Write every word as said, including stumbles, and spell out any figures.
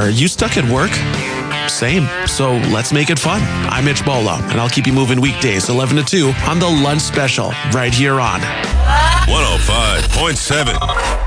Are you stuck at work? Same. So let's make it fun. I'm Mitch Bolo, and I'll keep you moving weekdays eleven to two on the Lunch Special right here on one oh five point seven